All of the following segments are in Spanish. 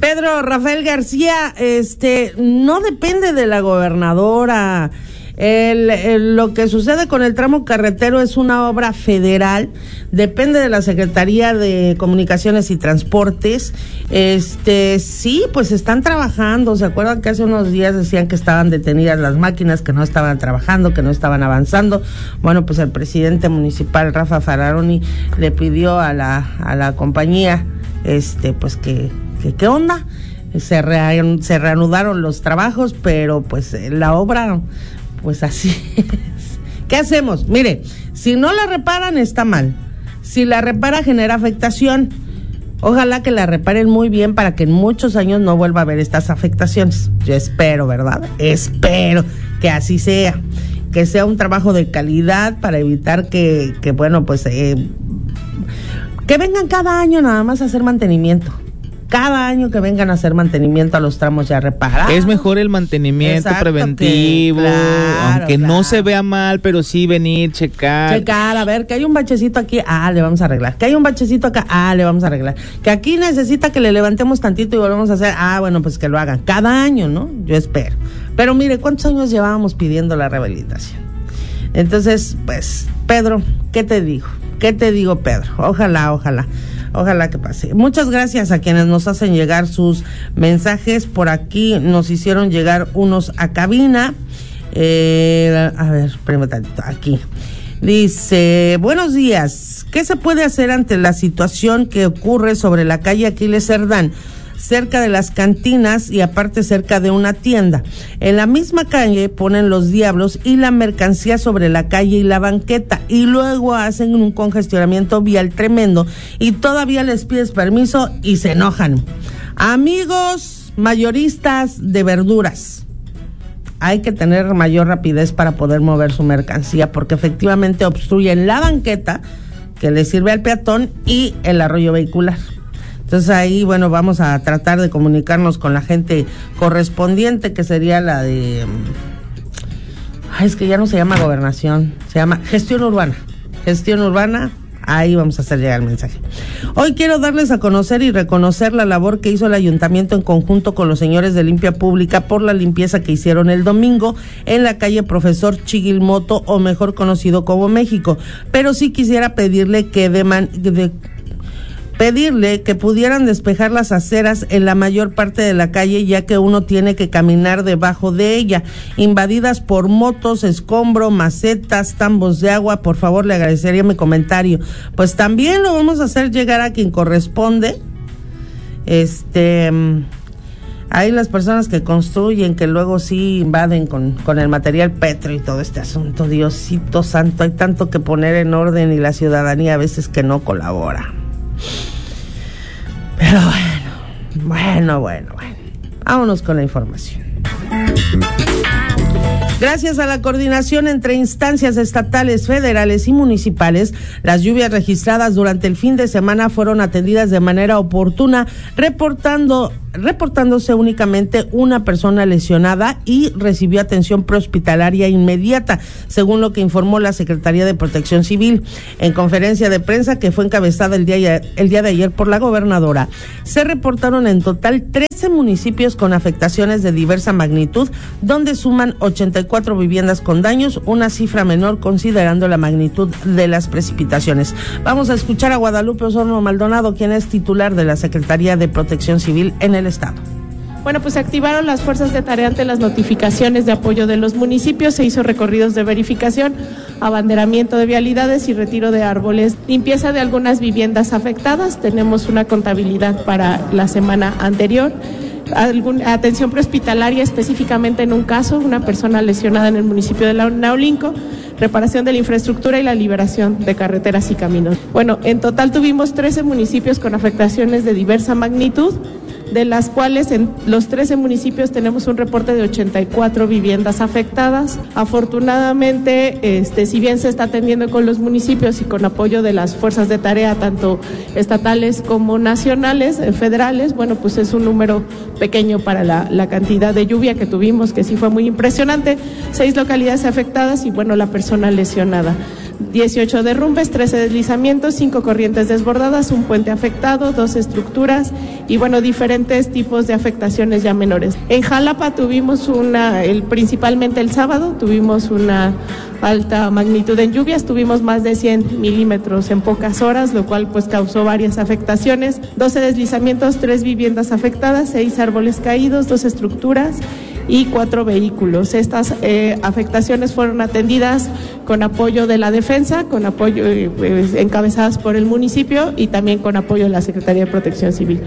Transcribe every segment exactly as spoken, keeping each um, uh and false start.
Pedro Rafael García, este, no depende de la gobernadora. El, el, lo que sucede con el tramo carretero es una obra federal, depende de la Secretaría de Comunicaciones y Transportes. Este, sí, pues están trabajando. ¿Se acuerdan que hace unos días decían que estaban detenidas las máquinas, que no estaban trabajando, que no estaban avanzando? Bueno, pues el presidente municipal, Rafa Fararoni, le pidió a la, a la compañía, este, pues que, que, ¿qué onda? Se, re, se reanudaron los trabajos, pero pues la obra, pues así es. ¿Qué hacemos? Mire, si no la reparan está mal. Si la repara genera afectación. Ojalá que la reparen muy bien para que en muchos años no vuelva a haber estas afectaciones. Yo espero, ¿verdad? Espero que así sea. Que sea un trabajo de calidad para evitar que, que bueno, pues eh, que vengan cada año nada más a hacer mantenimiento. Cada año que vengan a hacer mantenimiento a los tramos ya reparados. Es mejor el mantenimiento Exacto, preventivo, que, claro, aunque claro. no se vea mal, pero sí venir, checar. Checar, a ver, que hay un bachecito aquí, ah, le vamos a arreglar. Que hay un bachecito acá, ah, le vamos a arreglar. Que aquí necesita que le levantemos tantito y volvemos a hacer, ah, bueno, pues que lo hagan. Cada año, ¿no? Yo espero. Pero mire, ¿cuántos años llevábamos pidiendo la rehabilitación? Entonces, pues, Pedro, ¿qué te digo? ¿Qué te digo, Pedro? Ojalá, ojalá. Ojalá que pase. Muchas gracias a quienes nos hacen llegar sus mensajes. Por aquí nos hicieron llegar unos a cabina. Eh, a ver, espérame tantito. Aquí. Dice, buenos días. ¿Qué se puede hacer ante la situación que ocurre sobre la calle Aquiles Cerdán, cerca de las cantinas y aparte cerca de una tienda? En la misma calle ponen los diablos y la mercancía sobre la calle y la banqueta y luego hacen un congestionamiento vial tremendo y todavía les pides permiso y se enojan. Amigos mayoristas de verduras, hay que tener mayor rapidez para poder mover su mercancía porque efectivamente obstruyen la banqueta que le sirve al peatón y el arroyo vehicular. Entonces ahí, bueno, vamos a tratar de comunicarnos con la gente correspondiente, que sería la de... Ay, es que ya no se llama gobernación, se llama gestión urbana. Gestión urbana, ahí vamos a hacer llegar el mensaje. Hoy quiero darles a conocer y reconocer la labor que hizo el ayuntamiento en conjunto con los señores de Limpia Pública por la limpieza que hicieron el domingo en la calle Profesor Chiguilmoto, o mejor conocido como México. Pero sí quisiera pedirle que de... Man, de pedirle que pudieran despejar las aceras en la mayor parte de la calle, ya que uno tiene que caminar debajo de ella, invadidas por motos, escombro, macetas, tambos de agua. Por favor, le agradecería mi comentario. Pues también lo vamos a hacer llegar a quien corresponde. Este, hay las personas que construyen, que luego sí invaden con, con el material petro y todo este asunto. Diosito santo, hay tanto que poner en orden y la ciudadanía a veces que no colabora. Pero bueno, bueno, bueno, bueno. Vámonos con la información. Gracias a la coordinación entre instancias estatales, federales y municipales, las lluvias registradas durante el fin de semana fueron atendidas de manera oportuna, reportando reportándose únicamente una persona lesionada y recibió atención prehospitalaria inmediata, según lo que informó la Secretaría de Protección Civil. En conferencia de prensa que fue encabezada el día, el día de ayer por la gobernadora, se reportaron en total trece municipios con afectaciones de diversa magnitud, donde suman ochenta y cuatro viviendas con daños, una cifra menor considerando la magnitud de las precipitaciones. Vamos a escuchar a Guadalupe Osorno Maldonado, quien es titular de la Secretaría de Protección Civil en el estado. Bueno, pues se activaron las fuerzas de tarea ante las notificaciones de apoyo de los municipios, se hizo recorridos de verificación, abanderamiento de vialidades y retiro de árboles, limpieza de algunas viviendas afectadas. Tenemos una contabilidad para la semana anterior. Algún, atención prehospitalaria específicamente en un caso, una persona lesionada en el municipio de Naulinco, reparación de la infraestructura y la liberación de carreteras y caminos. Bueno, en total tuvimos trece municipios con afectaciones de diversa magnitud, de las cuales en los trece municipios tenemos un reporte de ochenta y cuatro viviendas afectadas. Afortunadamente, este, si bien se está atendiendo con los municipios y con apoyo de las fuerzas de tarea, tanto estatales como nacionales, eh, federales, bueno, pues es un número pequeño para la, la cantidad de lluvia que tuvimos, que sí fue muy impresionante. Seis localidades afectadas y, bueno, la persona lesionada. dieciocho derrumbes, trece deslizamientos, cinco corrientes desbordadas, un puente afectado, dos estructuras y bueno, diferentes tipos de afectaciones ya menores. En Jalapa tuvimos una, el, principalmente el sábado, tuvimos una alta magnitud en lluvias, tuvimos más de cien milímetros en pocas horas, lo cual pues causó varias afectaciones, doce deslizamientos, tres viviendas afectadas, seis árboles caídos, dos estructuras y cuatro vehículos. Estas eh, afectaciones fueron atendidas con apoyo de la defensa, con apoyo eh, pues, encabezadas por el municipio y también con apoyo de la Secretaría de Protección Civil.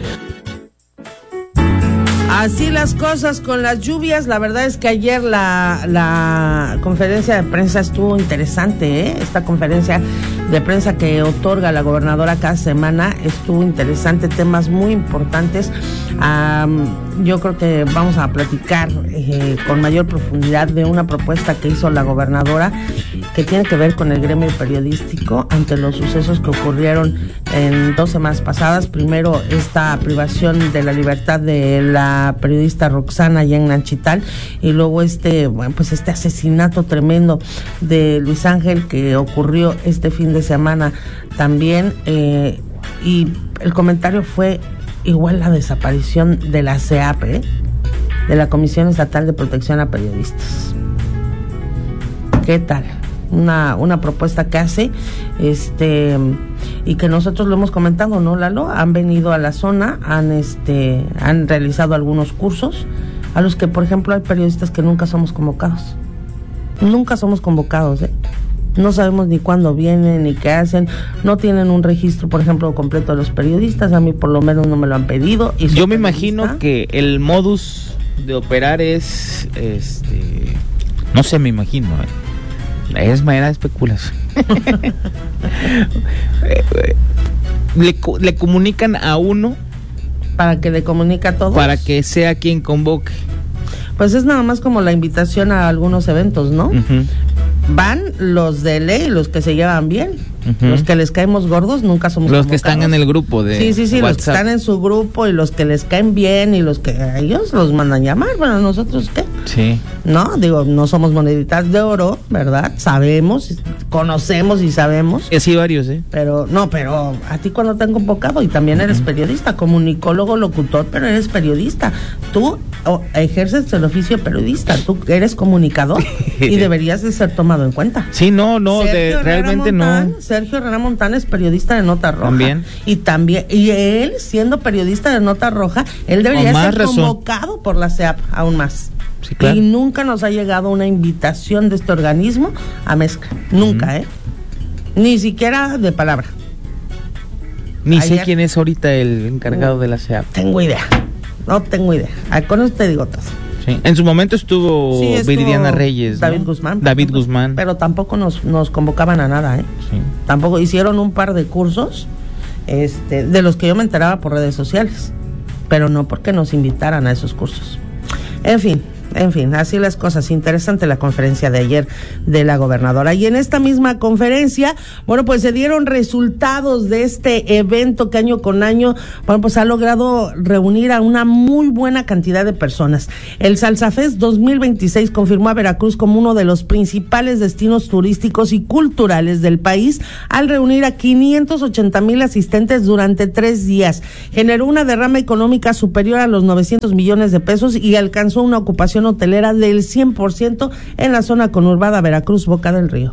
Así las cosas con las lluvias. La verdad es que ayer la, la conferencia de prensa estuvo interesante, ¿eh? Esta conferencia de prensa que otorga la gobernadora cada semana estuvo interesante, temas muy importantes. Um, yo creo que vamos a platicar eh, con mayor profundidad de una propuesta que hizo la gobernadora que tiene que ver con el gremio periodístico ante los sucesos que ocurrieron en dos semanas pasadas. Primero, esta privación de la libertad de la periodista Roxana allá en Nanchital, y luego este, bueno, pues este asesinato tremendo de Luis Ángel que ocurrió este fin de semana también, eh, y el comentario fue igual la desaparición de la C E A P, ¿eh? de la Comisión Estatal de Protección a Periodistas. ¿Qué tal? Una, una propuesta que hace, este, y que nosotros lo hemos comentado, ¿no, Lalo? Han venido a la zona, han, este, han realizado algunos cursos, a los que, por ejemplo, hay periodistas que nunca somos convocados. Nunca somos convocados, ¿eh? No sabemos ni cuándo vienen, ni qué hacen, no tienen un registro, por ejemplo, completo de los periodistas, a mí por lo menos no me lo han pedido. Y yo me imagino que el modus de operar es, este, no sé, me imagino, ¿eh? Es manera de especulación. le, le comunican a uno para que le comunique a todos, para que sea quien convoque. Pues es nada más como la invitación a algunos eventos, ¿no? Uh-huh. Van los de ley, los que se llevan bien, uh-huh. los que les caemos gordos nunca somos los convocados. Que están en el grupo de sí sí sí WhatsApp. Los que están en su grupo y los que les caen bien y los que a ellos los mandan llamar. Bueno, nosotros qué, sí, no digo, no somos moneditas de oro, verdad, sabemos, conocemos y sabemos, y así varios, eh pero no, pero a ti cuando te han convocado, y también eres uh-huh. periodista, comunicólogo, locutor, pero eres periodista, tú oh, ejerces el oficio de periodista, tú eres comunicador y deberías de ser tomado en cuenta. Sí, no, no, de, realmente Montán, no. Sergio Herrera Montán es periodista de Nota Roja. También. Y también, y él, siendo periodista de Nota Roja, él debería ser razón. convocado por la C E A P, aún más. Sí, claro. Y nunca nos ha llegado una invitación de este organismo a mezcla. Nunca, uh-huh. ¿eh? Ni siquiera de palabra. Ni Ayer, sé quién es ahorita el encargado uh, de la C E A P. Tengo idea. No tengo idea. Con eso te digo todo. Sí. En su momento estuvo, sí, estuvo Viridiana Reyes, David ¿no? Guzmán. David Guzmán. Pero tampoco nos, nos convocaban a nada, ¿eh? Sí. Tampoco hicieron un par de cursos, este, de los que yo me enteraba por redes sociales, pero no porque nos invitaran a esos cursos. En fin. En fin, así las cosas. Interesante la conferencia de ayer de la gobernadora. Y en esta misma conferencia, bueno, pues se dieron resultados de este evento que año con año, bueno, pues ha logrado reunir a una muy buena cantidad de personas. El Salsafest dos mil veintiséis confirmó a Veracruz como uno de los principales destinos turísticos y culturales del país al reunir a quinientos ochenta mil asistentes durante tres días. Generó una derrama económica superior a los novecientos millones de pesos y alcanzó una ocupación hotelera del cien por ciento en la zona conurbada Veracruz, Boca del Río.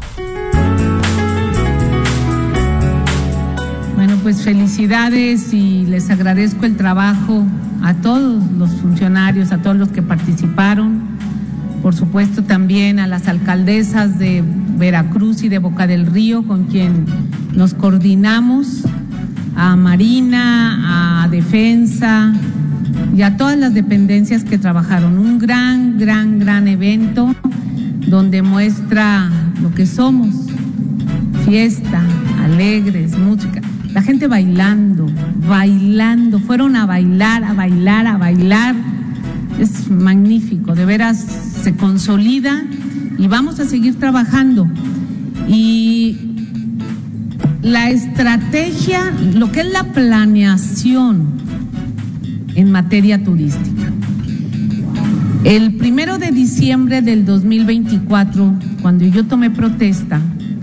Bueno, pues felicidades y les agradezco el trabajo a todos los funcionarios, a todos los que participaron, por supuesto también a las alcaldesas de Veracruz y de Boca del Río con quien nos coordinamos, a Marina, a Defensa y a todas las dependencias que trabajaron. Un gran, gran, gran evento donde muestra lo que somos: fiesta, alegres, música, la gente bailando, bailando, fueron a bailar, a bailar, a bailar. Es magnífico, de veras se consolida y vamos a seguir trabajando. Y la estrategia, lo que es la planeación en materia turística. El primero de diciembre del dos mil veinticuatro, cuando yo tomé protesta,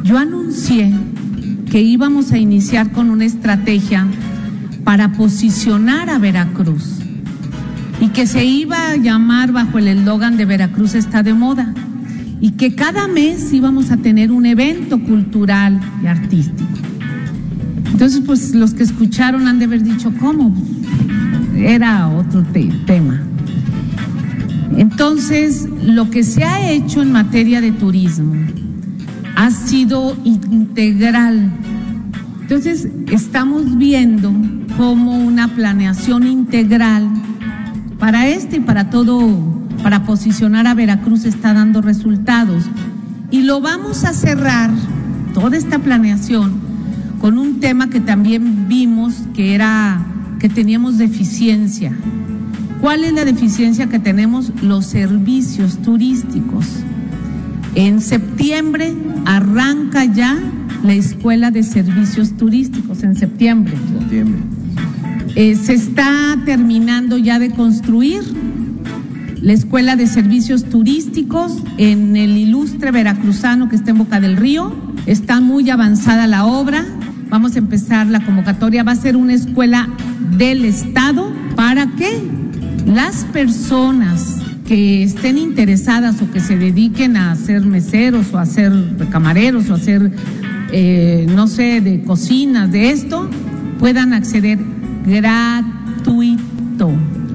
yo anuncié que íbamos a iniciar con una estrategia para posicionar a Veracruz y que se iba a llamar bajo el eslogan de Veracruz está de moda y que cada mes íbamos a tener un evento cultural y artístico. Entonces, pues los que escucharon han de haber dicho, ¿cómo? Era otro te- tema. Entonces, lo que se ha hecho en materia de turismo ha sido integral. Entonces, estamos viendo cómo una planeación integral para este y para todo, para posicionar a Veracruz está dando resultados. Y lo vamos a cerrar, toda esta planeación, con un tema que también vimos que era, que teníamos deficiencia. ¿Cuál es la deficiencia que tenemos? Los servicios turísticos. En septiembre arranca ya la Escuela de Servicios Turísticos, en septiembre. Septiembre. Eh, se está terminando ya de construir la Escuela de Servicios Turísticos en el ilustre veracruzano que está en Boca del Río. Está muy avanzada la obra. Vamos a empezar la convocatoria. Va a ser una escuela del Estado para que las personas que estén interesadas o que se dediquen a ser meseros o a ser camareros o a hacer, eh, no sé, de cocinas, de esto, puedan acceder gratuito.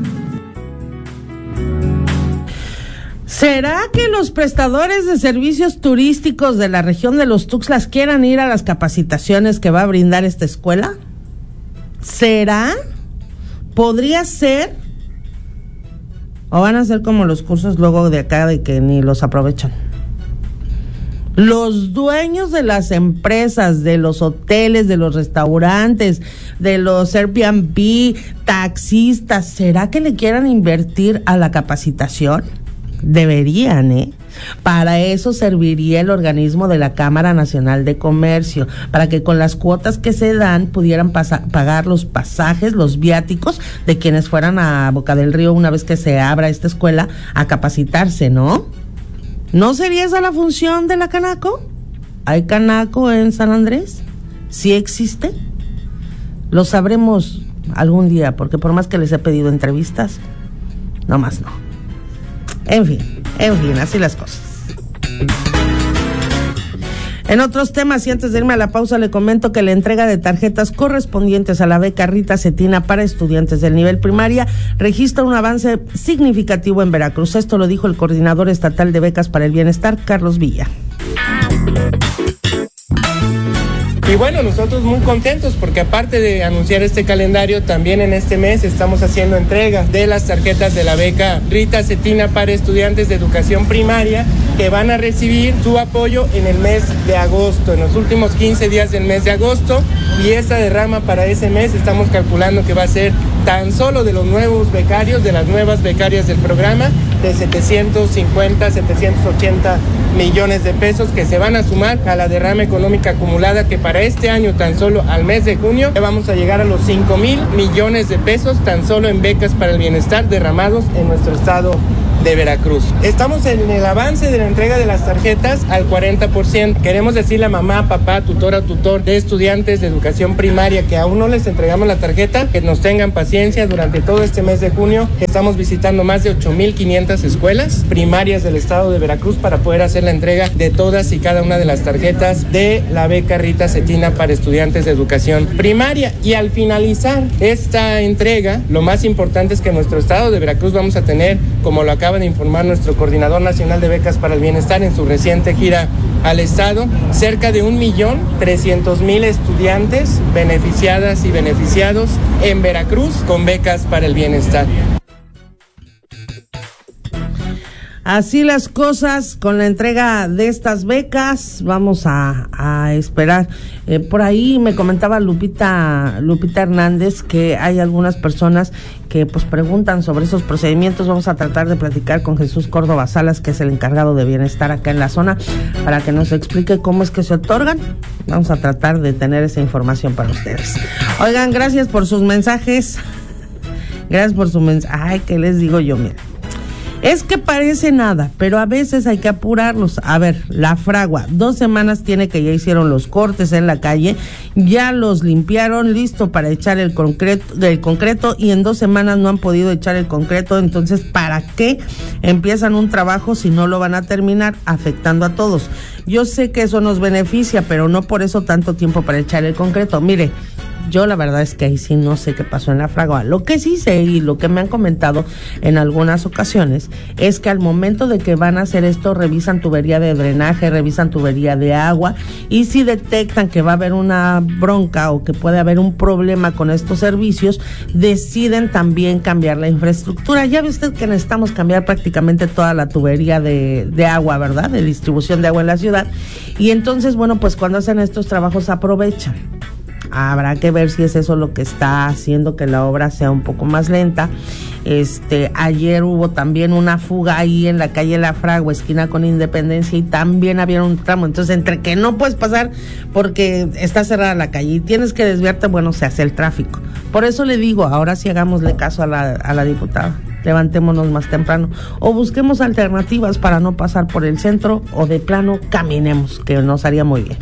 ¿Será que los prestadores de servicios turísticos de la región de los Tuxtlas quieran ir a las capacitaciones que va a brindar esta escuela? ¿Será? ¿Podría ser? ¿O van a ser como los cursos luego de acá de que ni los aprovechan? Los dueños de las empresas, de los hoteles, de los restaurantes, de los Airbnb, taxistas, ¿será que le quieran invertir a la capacitación? Deberían, ¿eh? Para eso serviría el organismo de la Cámara Nacional de Comercio, para que con las cuotas que se dan pudieran pasa- pagar los pasajes, los viáticos de quienes fueran a Boca del Río una vez que se abra esta escuela a capacitarse, ¿no? ¿No sería esa la función de la Canaco? ¿Hay Canaco en San Andrés? ¿Sí existe? Lo sabremos algún día, porque por más que les he pedido entrevistas, no más no. En fin, en fin, así las cosas. En otros temas, y antes de irme a la pausa, le comento que la entrega de tarjetas correspondientes a la beca Rita Cetina para estudiantes del nivel primaria registra un avance significativo en Veracruz. Esto lo dijo el coordinador estatal de becas para el bienestar, Carlos Villa. Y bueno, nosotros muy contentos porque aparte de anunciar este calendario, también en este mes estamos haciendo entrega de las tarjetas de la beca Rita Cetina para estudiantes de educación primaria que van a recibir su apoyo en el mes de agosto, en los últimos quince días del mes de agosto, y esta derrama para ese mes estamos calculando que va a ser tan solo de los nuevos becarios, de las nuevas becarias del programa, de setecientos cincuenta, setecientos ochenta millones de pesos que se van a sumar a la derrama económica acumulada que para este año tan solo al mes de junio vamos a llegar a los cinco mil millones de pesos tan solo en becas para el bienestar derramados en nuestro estado de Veracruz. Estamos en el avance de la entrega de las tarjetas al cuarenta por ciento. Queremos decirle a mamá, papá, tutora, tutor de estudiantes de educación primaria que aún no les entregamos la tarjeta, que nos tengan paciencia durante todo este mes de junio. Estamos visitando más de ocho mil quinientas escuelas primarias del estado de Veracruz para poder hacer la entrega de todas y cada una de las tarjetas de la beca Rita Cetina para estudiantes de educación primaria. Y al finalizar esta entrega, lo más importante es que en nuestro estado de Veracruz vamos a tener, como lo acaba de informar nuestro coordinador nacional de becas para el bienestar en su reciente gira al estado, cerca de un millón trescientos mil estudiantes beneficiadas y beneficiados en Veracruz con becas para el bienestar. Así las cosas con la entrega de estas becas. Vamos a, a esperar. Eh, por ahí me comentaba Lupita, Lupita Hernández que hay algunas personas que pues preguntan sobre esos procedimientos. Vamos a tratar de platicar con Jesús Córdoba Salas, que es el encargado de bienestar acá en la zona, para que nos explique cómo es que se otorgan. Vamos a tratar de tener esa información para ustedes. Oigan, gracias por sus mensajes. Gracias por su mensaje. Ay, ¿qué les digo yo? Mira. Es que parece nada, pero a veces hay que apurarlos. A ver, la fragua, dos semanas tiene que ya hicieron los cortes en la calle, ya los limpiaron, listo para echar el concreto, el concreto, y en dos semanas no han podido echar el concreto. Entonces, ¿para qué empiezan un trabajo si no lo van a terminar, afectando a todos? Yo sé que eso nos beneficia, pero no por eso tanto tiempo para echar el concreto. Mire, yo la verdad es que ahí sí no sé qué pasó en la fragua. Lo que sí sé y lo que me han comentado en algunas ocasiones es que al momento de que van a hacer esto, revisan tubería de drenaje, revisan tubería de agua, y si detectan que va a haber una bronca o que puede haber un problema con estos servicios, deciden también cambiar la infraestructura. Ya ve usted que necesitamos cambiar prácticamente toda la tubería de, de agua, ¿verdad? De distribución de agua en la ciudad. Y entonces, bueno, pues cuando hacen estos trabajos aprovechan. Habrá que ver si es eso lo que está haciendo que la obra sea un poco más lenta. Este, ayer hubo también una fuga ahí en la calle La Fragua, esquina con Independencia, y también había un tramo. Entonces, entre que no puedes pasar porque está cerrada la calle y tienes que desviarte, bueno, se hace el tráfico. Por eso le digo, ahora sí hagámosle caso a la, a la diputada. Levantémonos más temprano o busquemos alternativas para no pasar por el centro, o de plano caminemos, que nos haría muy bien.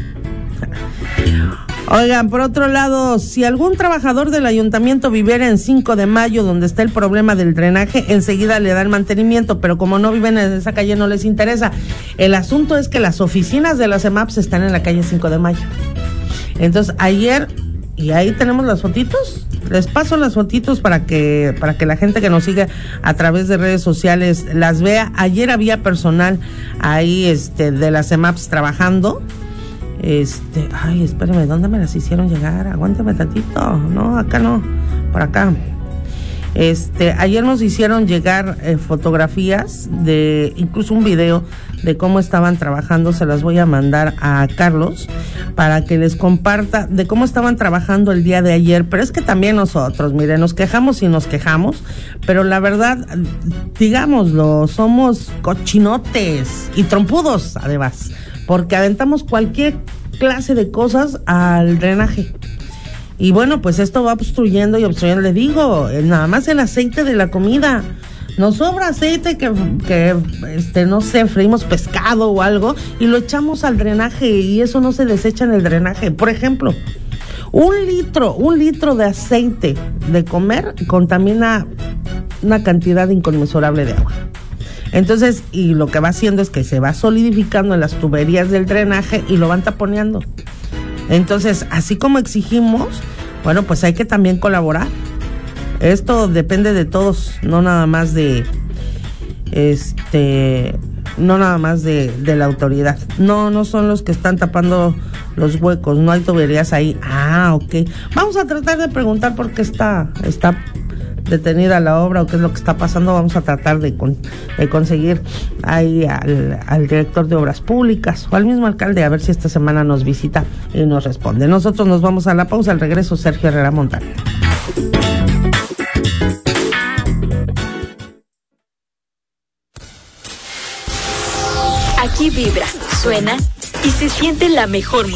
Oigan, por otro lado, si algún trabajador del ayuntamiento viviera en cinco de mayo, donde está el problema del drenaje, enseguida le dan mantenimiento, pero como no viven en esa calle no les interesa. El asunto es que las oficinas de la C E M A P S están en la calle cinco de mayo. Entonces, ayer, y ahí tenemos las fotitos, les paso las fotitos para que para que la gente que nos sigue a través de redes sociales las vea. Ayer había personal ahí este de la C E M A P S trabajando. Este, ay, espérame, ¿dónde me las hicieron llegar? Aguántame tantito. No, acá no, por acá. Este, ayer nos hicieron llegar eh, fotografías de, incluso un video de cómo estaban trabajando. Se las voy a mandar a Carlos para que les comparta de cómo estaban trabajando el día de ayer. Pero es que también nosotros, mire, nos quejamos y nos quejamos, pero la verdad, digámoslo, somos cochinotes y trompudos además, porque aventamos cualquier clase de cosas al drenaje. Y bueno, pues esto va obstruyendo y obstruyendo. Le digo, nada más el aceite de la comida. Nos sobra aceite que, que este, no sé, freímos pescado o algo y lo echamos al drenaje, y eso no se desecha en el drenaje. Por ejemplo, un litro, un litro de aceite de comer contamina una cantidad inconmensurable de agua. Entonces, y lo que va haciendo es que se va solidificando en las tuberías del drenaje y lo van taponeando. Entonces, así como exigimos, bueno, pues hay que también colaborar. Esto depende de todos, no nada más de, este, no nada más de, de la autoridad. No, no son los que están tapando los huecos, no hay tuberías ahí. Ah, ok. Vamos a tratar de preguntar por qué está, está detenida la obra o qué es lo que está pasando. Vamos a tratar de, con, de conseguir ahí al, al director de obras públicas o al mismo alcalde, a ver si esta semana nos visita y nos responde. Nosotros nos vamos a la pausa. Al regreso, Sergio Herrera Montaño. Aquí vibra, suena y se siente la mejor música.